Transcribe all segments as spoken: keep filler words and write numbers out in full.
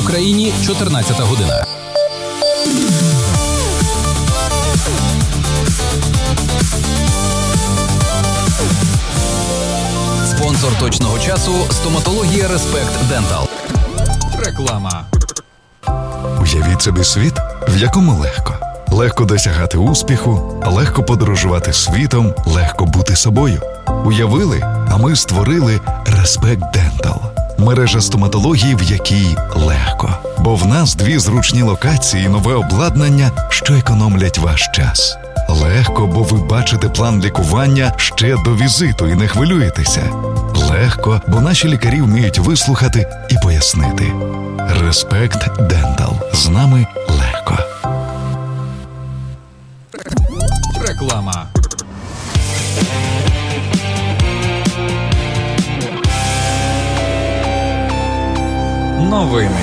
Україні чотирнадцята година. Спонсор точного часу – стоматологія Респект Дентал. Реклама. Уявіть собі світ, в якому легко. Легко досягати успіху, легко подорожувати світом, легко бути собою. Уявили, а ми створили Респект Дентал. Мережа стоматології, в якій легко. Бо в нас дві зручні локації і нове обладнання, що економлять ваш час. Легко, бо ви бачите план лікування ще до візиту і не хвилюєтеся. Легко, бо наші лікарі вміють вислухати і пояснити. Респект Дентал. З нами легко. Реклама. Новини.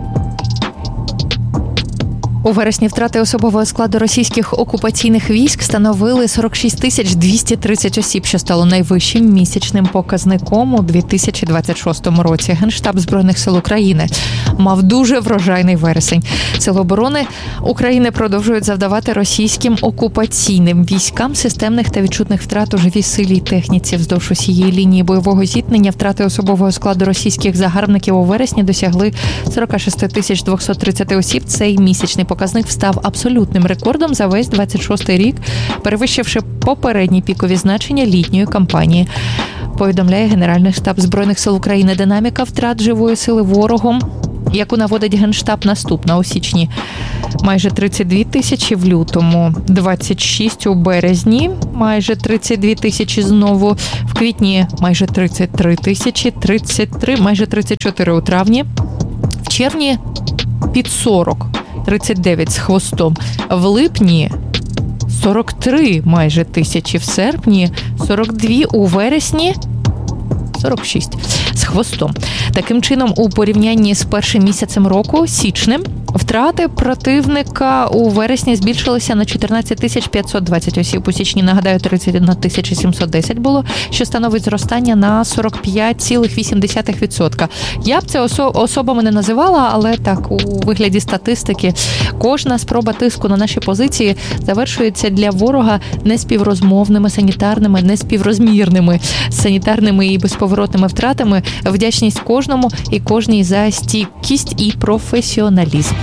У вересні втрати особового складу російських окупаційних військ становили сорок шість тисяч двісті тридцять осіб, що стало найвищим місячним показником у дві тисячі двадцять шостому році. Генштаб Збройних сил України мав дуже врожайний вересень. Сили оборони України продовжують завдавати російським окупаційним військам системних та відчутних втрат у живій силі і техніці. Вздовж усієї лінії бойового зіткнення втрати особового складу російських загарбників у вересні досягли сорок шість тисяч двісті тридцять осіб. Цей місячний показник став абсолютним рекордом за весь двадцять шостий рік, перевищивши попередні пікові значення літньої кампанії. Повідомляє Генеральний штаб Збройних сил України. Динаміка втрат живої сили ворогом, яку наводить Генштаб, наступна. У січні майже тридцять дві тисячі, в лютому двадцять шість, у березні майже тридцять дві тисячі знову, в квітні майже тридцять три тисячі, тридцять три, майже тридцять чотири у травні, в червні під сорок, тридцять дев'ять з хвостом, в липні сорок три майже тисячі, в серпні сорок два, у вересні сорок шість з хвостом. Таким чином, у порівнянні з першим місяцем року, січнем, втрати противника у вересні збільшилися на чотирнадцять тисяч п'ятсот двадцять осіб. У січні, нагадаю, тридцять одна тисяча сімсот десять було, що становить зростання на сорок п'ять цілих вісім десятих відсотка. Я б це осо- особами не називала, але так, у вигляді статистики, кожна спроба тиску на наші позиції завершується для ворога неспіврозмовними санітарними, неспіврозмірними санітарними і безповоротними втратами. Вдячність кожному і кожній за стійкість і професіоналізм.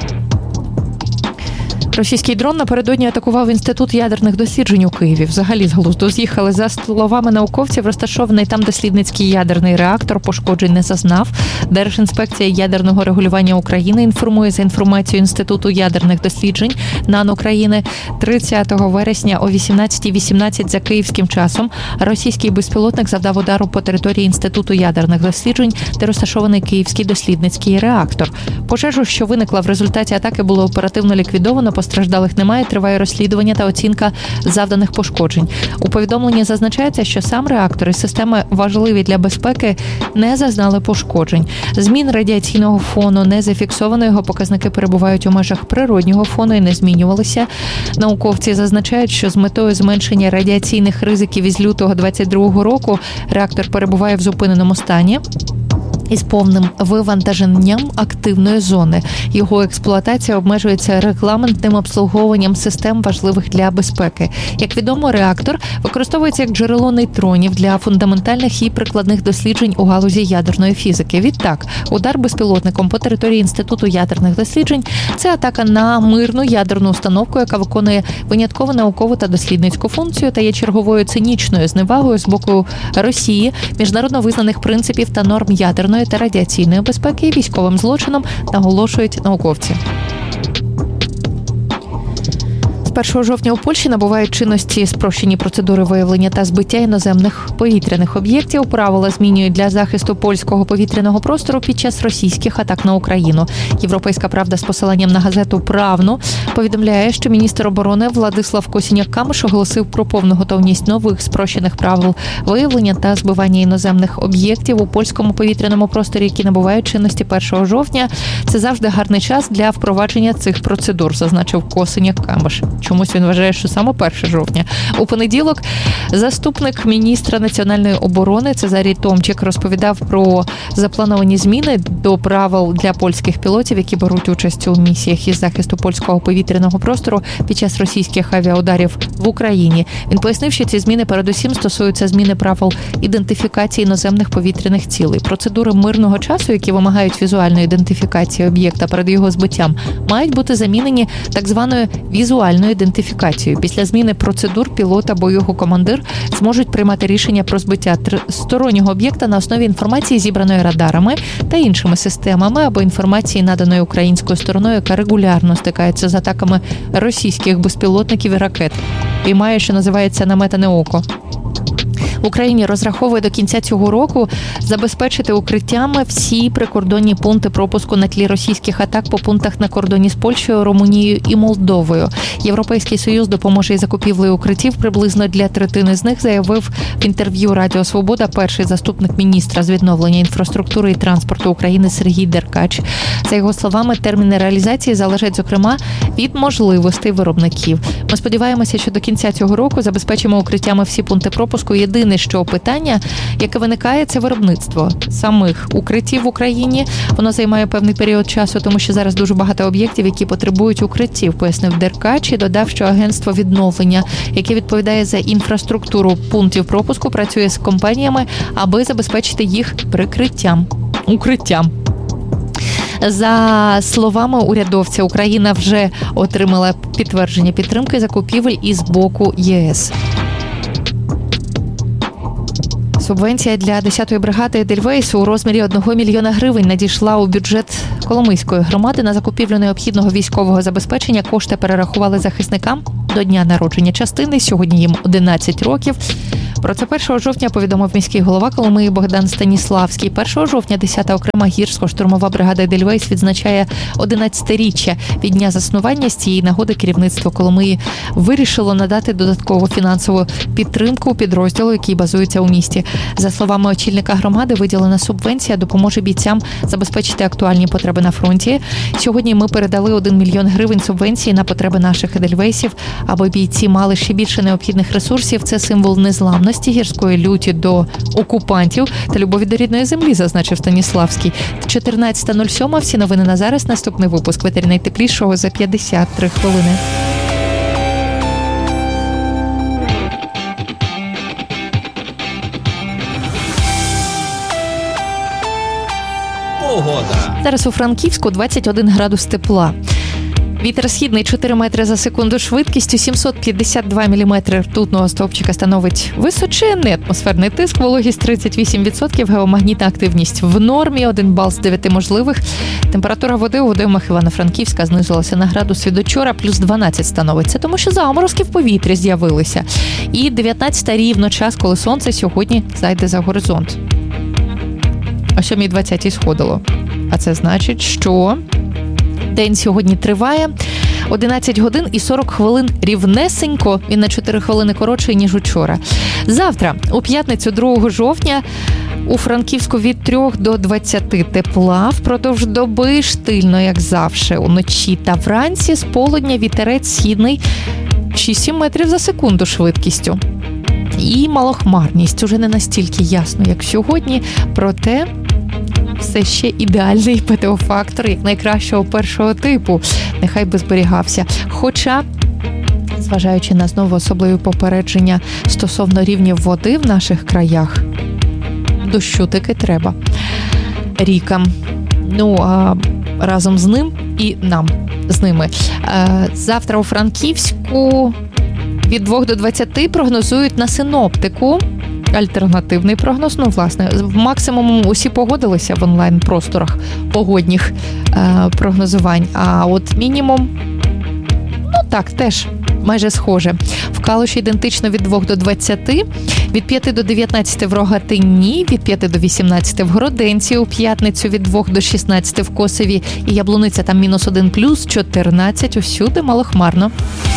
Російський дрон напередодні атакував Інститут ядерних досліджень у Києві. Взагалі з глузду з'їхали. За словами науковців, розташований там дослідницький ядерний реактор пошкоджень не зазнав. Держінспекція ядерного регулювання України інформує за інформацією Інституту ядерних досліджень НАН України тридцятого вересня о вісімнадцята вісімнадцять за київським часом російський безпілотник завдав удару по території Інституту ядерних досліджень, де розташований київський дослідницький реактор. Пожежу, що виникла в результаті атаки, було оперативно ліквідовано. Постраждалих немає, триває розслідування та оцінка завданих пошкоджень. У повідомленні зазначається, що сам реактор і системи, важливі для безпеки, не зазнали пошкоджень. Змін радіаційного фону не зафіксовано, його показники перебувають у межах природнього фону і не змінювалися. Науковці зазначають, що з метою зменшення радіаційних ризиків із лютого двадцять другого року реактор перебуває в зупиненому стані із повним вивантаженням активної зони. Його експлуатація обмежується регламентним обслуговуванням систем, важливих для безпеки. Як відомо, реактор використовується як джерело нейтронів для фундаментальних і прикладних досліджень у галузі ядерної фізики. Відтак, удар безпілотником по території Інституту ядерних досліджень – це атака на мирну ядерну установку, яка виконує виняткову наукову та дослідницьку функцію та є черговою цинічною зневагою з боку Росії, міжнародно визнаних принципів та норм ядерної та радіаційної безпеки і військовим злочином, наголошують науковці. першого жовтня у Польщі набувають чинності спрощені процедури виявлення та збиття іноземних повітряних об'єктів. Правила змінюють для захисту польського повітряного простору під час російських атак на Україну. Європейська правда з посиланням на газету «Правну» повідомляє, що міністр оборони Владислав Косіняк-Камиш оголосив про повну готовність нових спрощених правил виявлення та збивання іноземних об'єктів у польському повітряному просторі, які набувають чинності першого жовтня. Це завжди гарний час для впровадження цих процедур, зазначив Косіняк-Камиш. чомусь він вважає, що саме перше жовтня. У понеділок заступник міністра національної оборони Цезарій Томчик розповідав про заплановані зміни до правил для польських пілотів, які беруть участь у місіях із захисту польського повітряного простору під час російських авіаударів в Україні. Він пояснив, що ці зміни передусім стосуються зміни правил ідентифікації іноземних повітряних цілей. Процедури мирного часу, які вимагають візуальної ідентифікації об'єкта перед його збиттям, мають бути замінені так званою візуальною ідентифікацією. Після зміни процедур пілот або його командир зможуть приймати рішення про збиття стороннього об'єкта на основі інформації, зібраної радарами та іншими системами, або інформації, наданої українською стороною, яка регулярно стикається з атаками російських безпілотників і ракет. І має, що називається, наметане око. В Україні розраховує до кінця цього року забезпечити укриттями всі прикордонні пункти пропуску на тлі російських атак по пунктах на кордоні з Польщею, Румунією і Молдовою. Європейський Союз допоможе із закупівлею укриттів приблизно для третини з них, заявив в інтерв'ю Радіо Свобода перший заступник міністра з відновлення інфраструктури і транспорту України Сергій Деркач. За його словами, терміни реалізації залежать, зокрема, від можливостей виробників. Ми сподіваємося, що до кінця цього року забезпечимо укриттями всі пункти пропуску. Єдине, що питання, яке виникає, це виробництво самих укриттів в Україні. Воно займає певний період часу, тому що зараз дуже багато об'єктів, які потребують укриттів, пояснив Деркач і додав, що агентство відновлення, яке відповідає за інфраструктуру пунктів пропуску, працює з компаніями, аби забезпечити їх прикриттям, укриттям. За словами урядовця, Україна вже отримала підтвердження підтримки закупівель із боку ЄС. Субвенція для десятої бригади Едельвейсу у розмірі одного мільйона гривень надійшла у бюджет Коломийської громади. На закупівлю необхідного військового забезпечення кошти перерахували захисникам до дня народження частини. Сьогодні їм одинадцять років. Про це першого жовтня повідомив міський голова Коломиї Богдан Станіславський. першого жовтня десята окрема гірсько-штурмова бригада Едельвейс відзначає одинадцятиріччя від дня заснування. З цієї нагоди керівництво Коломиї вирішило надати додаткову фінансову підтримку підрозділу, який базується у місті. За словами очільника громади, виділена субвенція допоможе бійцям забезпечити актуальні потреби на фронті. Сьогодні ми передали один мільйон гривень субвенції на потреби наших Едельвейсів, аби бійці мали ще більше необхідних ресурсів. Це символ незламності, гірської люті до окупантів та любові до рідної землі, зазначив Станіславський. чотирнадцята нуль сім. Всі новини на зараз. Наступний випуск в етері найтеплішого за п'ятдесят три хвилини. Погода. Зараз у Франківську двадцять один градус тепла. Вітер східний чотири метри за секунду швидкістю, сімсот п'ятдесят два міліметри ртутного стовпчика становить височенний атмосферний тиск, вологість тридцять вісім відсотків, геомагнітна активність в нормі, один бал з дев'яти можливих. Температура води у водоймах Івано-Франківська знизилася на градус від учора, плюс дванадцять становиться, тому що заморозки в повітрі з'явилися. І дев'ятнадцята рівно час, коли сонце сьогодні зайде за горизонт. О сьомій двадцять сходило. А це значить, що день сьогодні триває одинадцять годин і сорок хвилин рівнесенько. Він на чотири хвилини коротший, ніж учора. Завтра, у п'ятницю другого жовтня, у Франківську від трьох до двадцяти тепла. Впродовж доби штильно, як завжди, уночі та вранці з полудня вітерець східний шість-сім метрів за секунду швидкістю. І малохмарність уже не настільки ясно, як сьогодні, проте все ще ідеальний метеофактор, як найкращого першого типу. Нехай би зберігався. Хоча, зважаючи на знову особливі попередження стосовно рівнів води в наших краях, дощу таки треба. Рікам. Ну, а разом з ним і нам з ними. Завтра у Франківську від двох до двадцяти прогнозують на синоптику. Альтернативний прогноз, ну, власне, максимум усі погодилися в онлайн-просторах погодних е, прогнозувань, а от мінімум, ну так, теж майже схоже. В Калуші ідентично від двох до двадцяти, від п'яти до дев'ятнадцяти в Рогатині, від п'яти до вісімнадцяти в Гроденці, у п'ятницю від двох до шістнадцяти в Косові і Яблуниця, там мінус один плюс, чотирнадцять, усюди малохмарно.